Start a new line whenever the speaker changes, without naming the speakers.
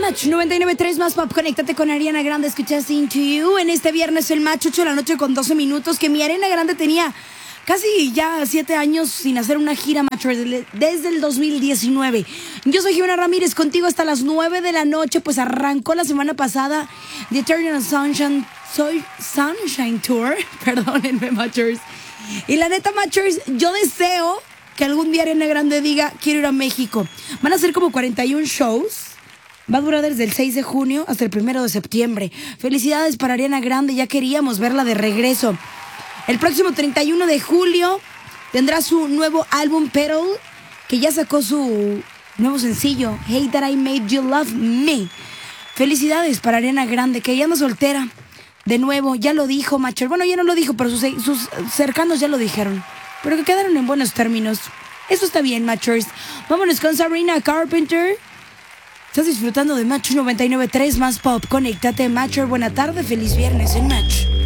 Match 99.3 más pop. Conéctate con Ariana Grande. Escuchas Into You en este viernes el Match 8 de la noche con 12 minutos. Que mi Ariana Grande tenía casi ya 7 años sin hacer una gira, Match, desde el 2019. Yo soy Jimena Ramírez, contigo hasta las 9 de la noche. Pues arrancó la semana pasada The Eternal Sunshine Tour. Perdónenme, Matchers. Y la neta, Matchers, yo deseo que algún día Ariana Grande diga, quiero ir a México. Van a ser como 41 shows. Va a durar desde el 6 de junio hasta el 1 de septiembre. Felicidades para Ariana Grande, ya queríamos verla de regreso. El próximo 31 de julio tendrá su nuevo álbum Petal, que ya sacó su nuevo sencillo, Hey That I Made You Love Me. Felicidades para Ariana Grande, que ya anda soltera. De nuevo, ya lo dijo, Macher. Bueno, ya no lo dijo, pero sus cercanos ya lo dijeron. Pero que quedaron en buenos términos. Eso está bien, Matchers. Vámonos con Sabrina Carpenter. Estás disfrutando de Match 99.3 más pop. Conéctate, Matcher. Buena tarde, feliz viernes en Match.